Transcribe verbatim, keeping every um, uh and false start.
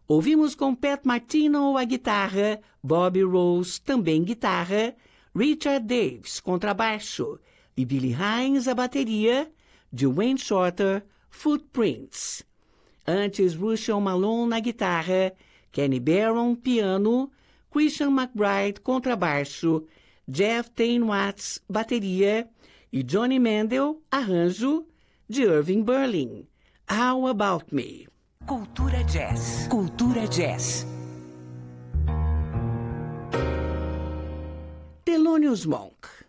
Ouvimos com Pat Martino a guitarra, Bobby Rose também guitarra, Richard Davis contrabaixo e Billy Hines a bateria, de Wayne Shorter, Footprints. Antes, Russell Malone na guitarra, Kenny Barron piano, Christian McBride contrabaixo, Jeff Tain Watts bateria e Johnny Mandel arranjo, de Irving Berlin. How About Me? Cultura Jazz. Cultura Jazz. Thelonious Monk.